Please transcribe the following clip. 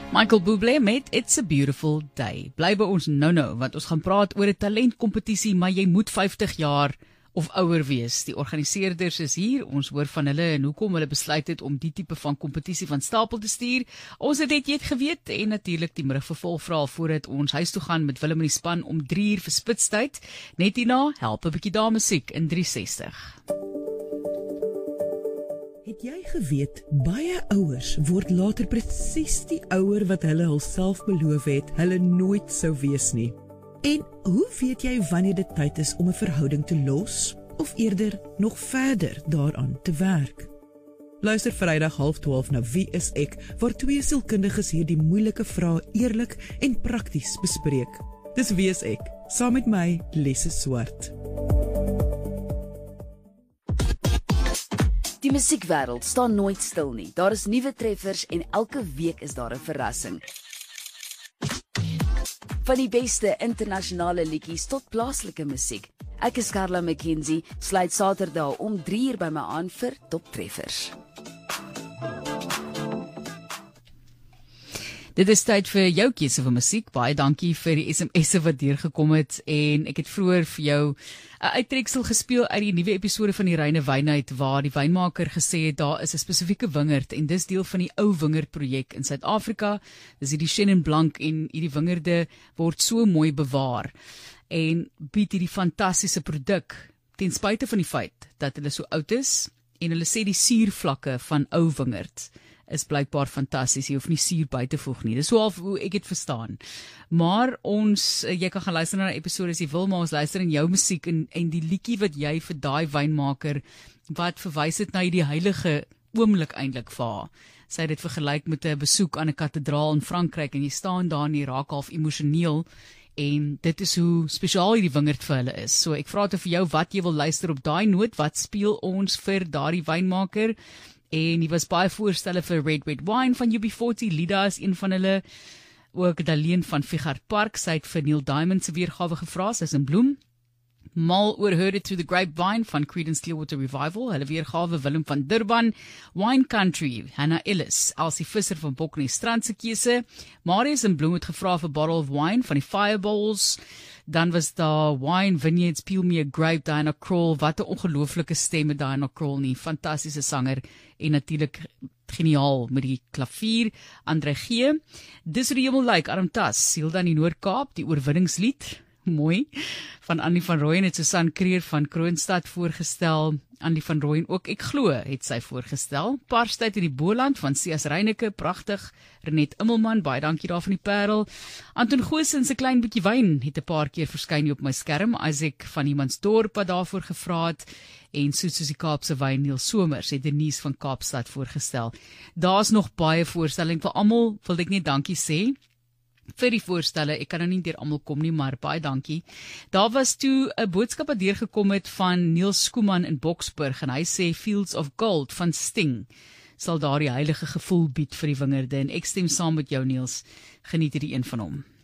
Michael Bublé met It's a Beautiful Day. Bly by ons nou, want ons gaan praat oor 'n talentkompetisie, maar jy moet 50 jaar of ouer wees. Die organiseerders is hier, ons hoor van hulle en hoekom hulle besluit het om die tipe van kompetisie van stapel te stuur. Ons het dit geweet en natuurlik die middag vervolgverhaal voordat ons huis toe gaan met Willem en die span om 3 uur vir Spitstyd. Net hierna help 'n bietjie daar musiek in 360. Het jy geweet, baie ouers word later presies die ouer wat hulle hulself beloof het, hulle nooit sou wees nie. En hoe weet jy wanneer dit tyd is om 'n verhouding te los, of eerder nog verder daaraan te werk? Luister Vrydag 11:30 na Wie is ek, waar 2 sielkundiges hierdie moeilike vrae eerlik en prakties bespreek. Dis Wie is ek, saam met my, Lesse Swart. Die musiekwêreld staan nooit stil nie. Daar is nuwe treffers en elke week is daar 'n verrassing. Van die beste internasionale liedjies tot plaaslike musiek. Ek is Carla McKenzie, sluit Saterdag om 3 uur by my aan vir Top Treffers. Dit is tyd vir jou keuse van musiek. Baie dankie vir die SMS'e wat deurgekom het en ek het vroeër vir jou 'n uittreksel gespeel uit die nuwe episode van die Reine Wynheid waar die wynmaker gesê het daar is 'n spesifieke wingerd en dis deel van die ou wingerd projek in Suid-Afrika. Dis hierdie Chenin Blanc en hierdie wingerde word so mooi bewaar en bied hierdie fantastiese produk ten spyte van die feit dat hulle so oud is en hulle sê die suurvlakke van ou wingerd is blykbaar fantasties. Jy hoef nie suur by te voeg nie. Dis so half hoe ek het verstaan. Maar jy kan gaan luister na 'n episode as jy wil, maar ons luister in jou musiek en die liedjie wat jy vir daai wynmaker wat verwys het na die heilige oomblik eintlik vir haar. Sy het dit vergelyk met 'n besoek aan 'n kathedraal in Frankryk en jy staan daar en jy raak half emosioneel. En dit is hoe spesiaal hierdie wingerd vir hulle is. So ek vra toe vir jou wat jy wil luister op daai noot. Wat speel ons vir daardie wynmaker? En die was baie voorstelle vir Red Wine van UB40. Lida is een van hulle. Ook Daleen van Figart Park. Sy het vir Neil Diamond se weergawe gevra. Sy is in bloem. Mal oor Heard It Through the Grapevine van Creedence Clearwater Revival. Hulle weergawe Willem van Durban. Wine Country, Hannah Ellis. Elsie Visser van Boknie Strand se keuse. Marius in bloem het gevra vir Bottle of Wine van die Fireballs. Dan was daar Wine Vineyards, Peel Me a Grape, Diana Krall. Wat 'n ongelooflike stem met Diana Krall nie. Fantastiese sanger en natuurlik geniaal met die klavier. Andre G. Dis hoe die hemel lyk, Arm Tas. Hilda in die Noord-Kaap, die oorwinningslied. Mooi. Van Annie van Rooyen het Susan Kreer van Kroonstad voorgestel. Annie van Rooyen ook, ek glo, het sy voorgestel. Parstyd in die Boland van Sias Reyneke, pragtig. Renet Immelman, baie dankie daar van die Parel. Anton Goosen se klein bietjie wyn het 'n paar keer verskyn op my skerm. Isaac van Niemandsdorp wat daarvoor gevra het. En soos die Kaapse wyn, Neil Somers het Denise van Kaapstad voorgestel. Daar's nog baie voorstelling vir almal, wil ek net dankie sê vir die voorstelle. Ek kan nou nie deur almal kom nie, maar baie dankie. Daar was toe 'n boodskap wat deurgekom het van Niels Skooman in Boksburg en hy sê Fields of Gold van Sting sal daardie heilige gevoel bied vir die wingerde en ek stem saam met jou Niels. Geniet hierdie een van hom.